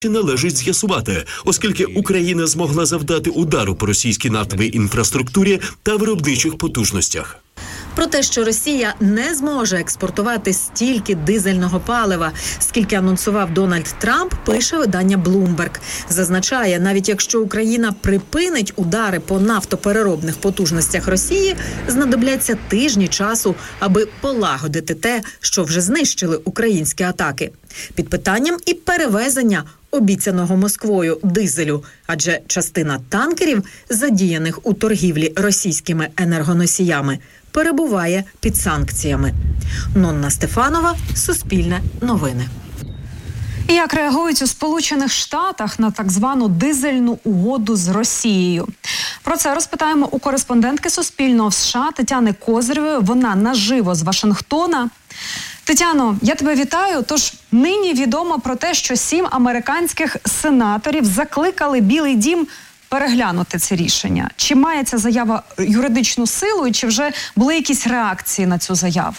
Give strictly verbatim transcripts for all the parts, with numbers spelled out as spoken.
належить з'ясувати, оскільки Україна змогла завдати удару по російській нафтовій інфраструктурі та виробничих потужностях. Про те, що Росія не зможе експортувати стільки дизельного палива, скільки анонсував Дональд Трамп, пише видання Bloomberg. Зазначає, навіть якщо Україна припинить удари по нафтопереробних потужностях Росії, знадобляться тижні часу, аби полагодити те, що вже знищили українські атаки. Під питанням і перевезення обіцяного Москвою дизелю, адже частина танкерів, задіяних у торгівлі російськими енергоносіями, перебуває під санкціями. Нонна Стефанова, Суспільне новини. Як реагують у Сполучених Штатах на так звану дизельну угоду з Росією? Про це розпитаємо у кореспондентки Суспільного в США Тетяни Козирєвої. Вона наживо з Вашингтона. Тетяно, я тебе вітаю. Тож нині відомо про те, що сім американських сенаторів закликали Білий дім переглянути це рішення. Чи має ця заява юридичну силу і чи вже були якісь реакції на цю заяву?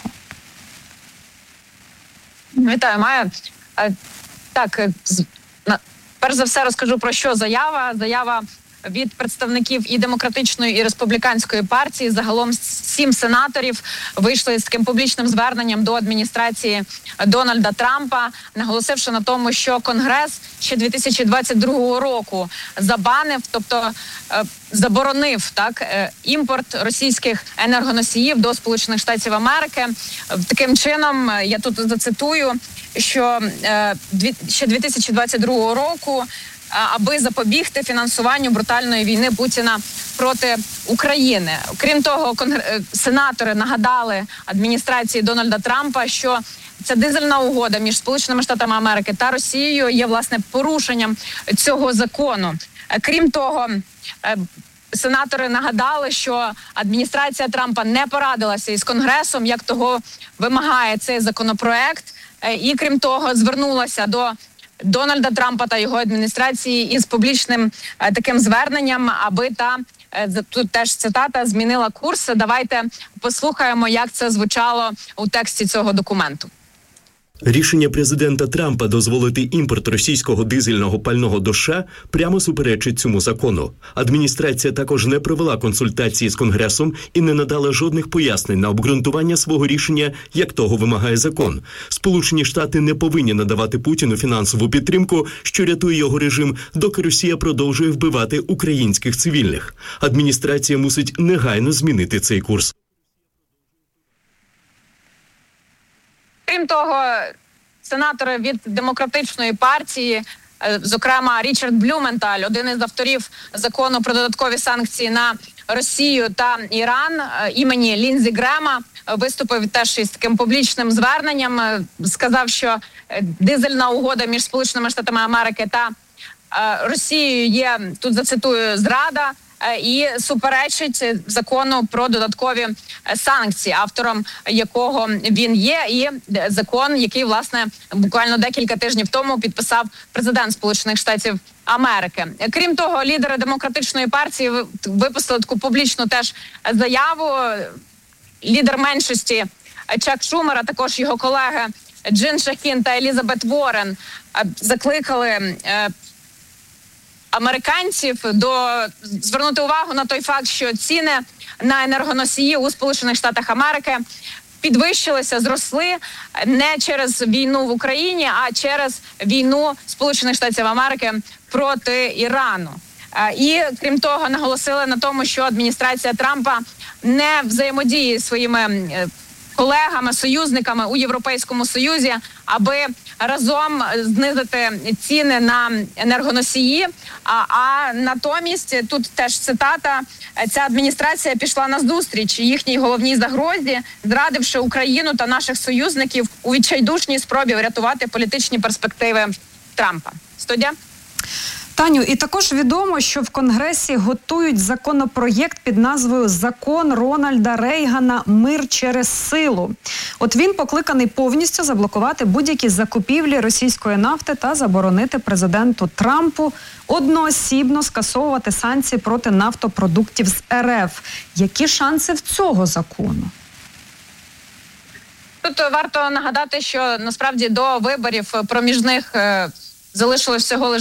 Вітаю, Майя. Так, перш за все розкажу, про що заява. Заява від представників і демократичної, і республіканської партії. Загалом сім сенаторів вийшли з таким публічним зверненням до адміністрації Дональда Трампа, наголосивши на тому, що Конгрес ще дві тисячі двадцять другого року забанив, тобто заборонив так імпорт російських енергоносіїв до Сполучених Штатів Америки. Таким чином, я тут зацитую, що ще дві тисячі двадцять другого року, аби запобігти фінансуванню брутальної війни Путіна проти України. Крім того, конгр... сенатори нагадали адміністрації Дональда Трампа, що ця дизельна угода між Сполученими Штатами Америки та Росією є, власне, порушенням цього закону. Крім того, сенатори нагадали, що адміністрація Трампа не порадилася із Конгресом, як того вимагає цей законопроект, і, крім того, звернулася до Дональда Трампа та його адміністрації із публічним е, таким зверненням, аби та, е, тут теж цитата, змінила курс. Давайте послухаємо, як це звучало у тексті цього документу. Рішення президента Трампа дозволити імпорт російського дизельного пального до США прямо суперечить цьому закону. Адміністрація також не провела консультації з Конгресом і не надала жодних пояснень на обґрунтування свого рішення, як того вимагає закон. Сполучені Штати не повинні надавати Путіну фінансову підтримку, що рятує його режим, доки Росія продовжує вбивати українських цивільних. Адміністрація мусить негайно змінити цей курс. Крім того, сенатори від демократичної партії, зокрема Річард Блюменталь, один із авторів закону про додаткові санкції на Росію та Іран, імені Лінзі Грема, виступив теж із таким публічним зверненням, сказав, що дизельна угода між Сполученими Штатами Америки та Росією є, тут зацитую, зрада, і суперечить закону про додаткові санкції, автором якого він є, і закон, який, власне, буквально декілька тижнів тому підписав президент Сполучених Штатів Америки. Крім того, лідери демократичної партії випустили таку публічну теж заяву. Лідер меншості Чак Шумер, а також його колеги Джин Шахін та Елізабет Уоррен закликали американців до звернути увагу на той факт, що ціни на енергоносії у Сполучених Штатах Америки підвищилися, зросли не через війну в Україні, а через війну Сполучених Штатів Америки проти Ірану. І, крім того, наголосили на тому, що адміністрація Трампа не взаємодіє зі своїми колегами, союзниками у Європейському Союзі, аби разом знизити ціни на енергоносії. А, а натомість, тут теж цитата, ця адміністрація пішла на зустріч їхній головній загрозі, зрадивши Україну та наших союзників у відчайдушній спробі врятувати політичні перспективи Трампа. Студія? Таню, і також відомо, що в Конгресі готують законопроєкт під назвою «Закон Рональда Рейгана. Мир через силу». От він покликаний повністю заблокувати будь-які закупівлі російської нафти та заборонити президенту Трампу одноосібно скасовувати санкції проти нафтопродуктів з РФ. Які шанси в цього закону? Тут варто нагадати, що насправді до виборів проміжних залишилось всього лише